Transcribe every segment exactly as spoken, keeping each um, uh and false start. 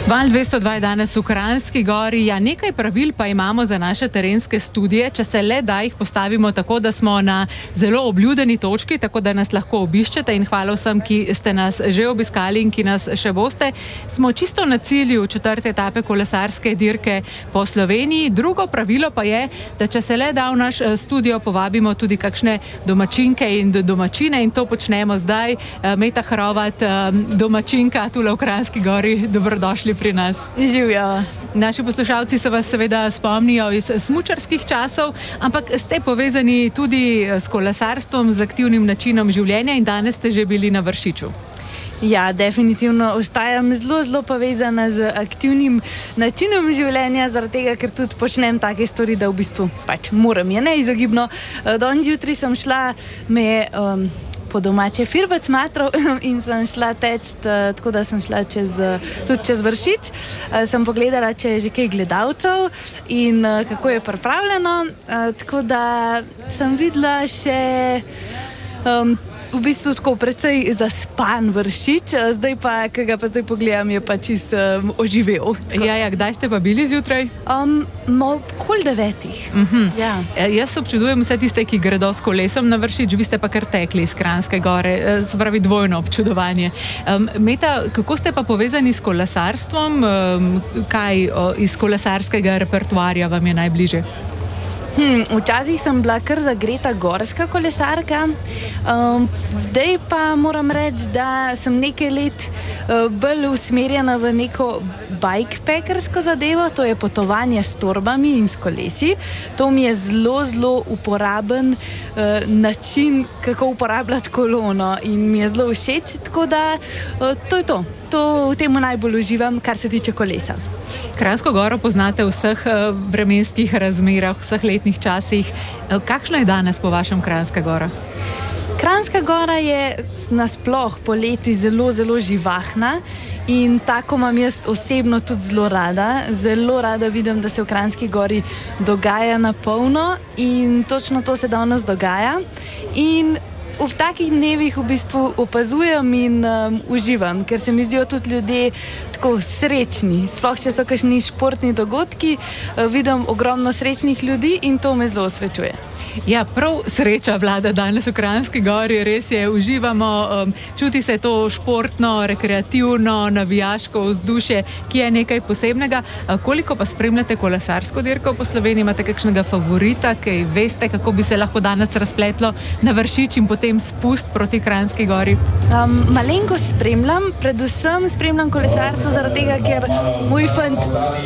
Val dvesto dva je danes v Kranjski Gori. Ja, nekaj pravil pa imamo za naše terenske studije, če se le da jih postavimo tako, da smo na zelo obljudeni točki, tako da nas lahko obiščete, in hvala vsem, ki ste nas že obiskali in ki nas še boste. Smo čisto na cilju četrte etape kolesarske dirke po Sloveniji. Drugo pravilo pa je, da če se le da v naš studio povabimo tudi kakšne domačinke in domačine, in to počnemo zdaj. Meta Hrovat, domačinka tule v Kranjski Gori, dobrodošli pri nas. Živjo. Naši poslušalci se vas seveda spomnijo iz smučarskih časov, ampak ste povezani tudi s kolesarstvom, z aktivnim načinom življenja, in danes ste že bili na Vršiču. Ja, definitivno ostajam zelo, zelo povezana z aktivnim načinom življenja, zaradi tega, ker tudi počnem take stvari, da v bistvu pač moram, je neizogibno. Danes zjutraj sem šla, me je um, po domače firbec matrov in sem šla teč, tako da sem šla čez, tudi čez Vršič. Sem pogledala, če je že kaj gledalcev in kako je pripravljeno, tako da sem videla še um, v bistvu tako precej zaspan Vršič, zdaj pa, ki ga pa zdaj pogledam, je pa čist um, oživel. Ja, ja, kdaj ste pa bili zjutraj? Um, okoli devetih. Uh-huh. Ja. Jaz občudujem vse tiste, ki gredo s kolesom na Vršič, vi ste pa kar tekli iz Kranjske Gore, se pravi dvojno občudovanje. Um, Meta, kako ste pa povezani s kolesarstvom? Um, kaj o, iz kolesarskega repertoarja vam je najbližje? Hmm, včasih sem bila kar zagreta gorska kolesarka, um, zdaj pa moram reči, da sem nekaj let uh, bolj usmerjena v neko bikepackersko zadevo, to je potovanje s torbami in s kolesi. To mi je zelo, zelo uporaben uh, način, kako uporabljati kolono, in mi je zelo všeč, tako da uh, to je to. To v tem najbolj uživam, kar se tiče kolesa. Kranjsko Goro poznate v vseh vremenskih razmerah, v vseh letnih časih. Kakšna je danes po vašem Kranjska Gora? Kranjska Gora je nasploh poleti zelo, zelo živahna, in tako imam jaz osebno tudi zelo rada. Zelo rada vidim, da se v Kranjski Gori dogaja na polno, in točno to se danes dogaja. In v takih dnevih v bistvu opazujem in um, uživam, ker se mi zdijo tudi ljudje tako srečni. Sploh, če so kakšni športni dogodki, uh, vidim ogromno srečnih ljudi in to me zelo srečuje. Ja, prav sreča vlada danes v Kranjski Gori, res je, uživamo, um, čuti se to športno, rekreativno, navijaško vzdušje, ki je nekaj posebnega. Uh, koliko pa spremljate kolesarsko dirko po Sloveniji? Imate kakšnega favorita, ki veste, kako bi se lahko danes razpletlo na Vršič in potem spust proti Kranjski Gori? Um, malenko spremljam, predvsem spremljam kolesarstvo zaradi tega, ker moj fant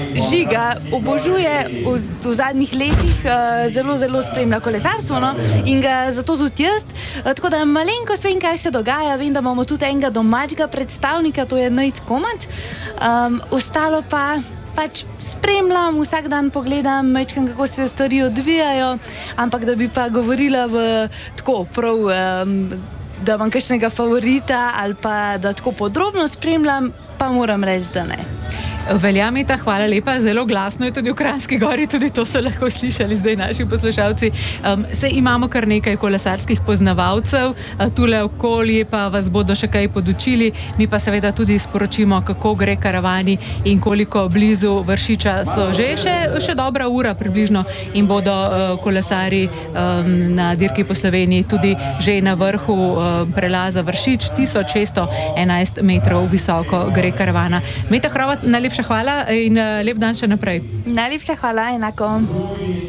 Žiga obožuje v, v zadnjih letih uh, zelo, zelo spremlja kolesarstvo, no? In ga zato tudi jaz. Uh, tako da malenko vem, kaj se dogaja, vem, da imamo tudi enega domačega predstavnika, to je Nejc Komac. Um, ostalo pa pač spremljam, vsak dan pogledam, mečkam, kako se stvari odvijajo, ampak da bi pa govorila v tako prav, um, da imam kakšnega favorita ali pa da tako podrobno spremljam, pa moram reči, da ne. Velja, Meta, hvala lepa. Zelo glasno je tudi v Kranjski Gori, tudi to so lahko slišali zdaj naši poslušalci. Um, se imamo kar nekaj kolesarskih poznavalcev, uh, tule okoli pa vas bodo še kaj podučili, mi pa seveda tudi sporočimo, kako gre karavani in koliko blizu Vršiča so že. Še, še dobra ura približno in bodo uh, kolesari um, na dirki po Sloveniji tudi že na vrhu uh, prelaza Vršič, tisoč šeststo enajst metrov visoko gre karavana. Meta Hrovat, najlepša hvala in lep dan še naprej. Najlepša hvala, enako.